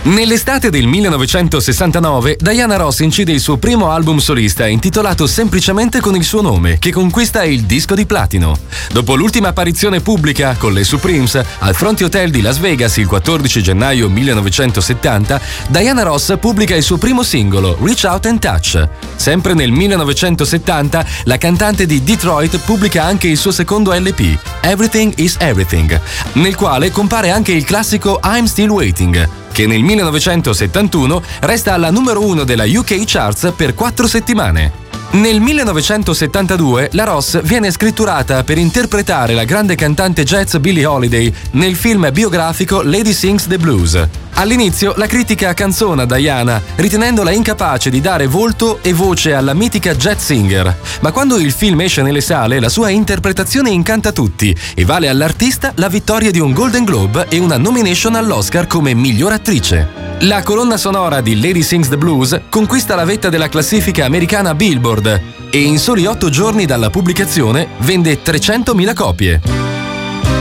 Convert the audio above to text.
Nell'estate del 1969, Diana Ross incide il suo primo album solista intitolato semplicemente con il suo nome, che conquista il disco di platino. Dopo l'ultima apparizione pubblica con le Supremes al Fronti Hotel di Las Vegas il 14 gennaio 1970, Diana Ross pubblica il suo primo singolo, Reach Out and Touch. Sempre nel 1970, la cantante di Detroit pubblica anche il suo secondo LP, Everything is Everything, nel quale compare anche il classico I'm Still Waiting, che nel 1971 resta alla numero 1 della UK Charts per 4 settimane. Nel 1972 la Ross viene scritturata per interpretare la grande cantante jazz Billie Holiday nel film biografico Lady Sings the Blues. All'inizio la critica canzona Diana, ritenendola incapace di dare volto e voce alla mitica jazz singer, ma quando il film esce nelle sale la sua interpretazione incanta tutti e vale all'artista la vittoria di un Golden Globe e una nomination all'Oscar come miglior attrice. La colonna sonora di Lady Sings the Blues conquista la vetta della classifica americana Billboard e in soli 8 giorni dalla pubblicazione vende 300.000 copie.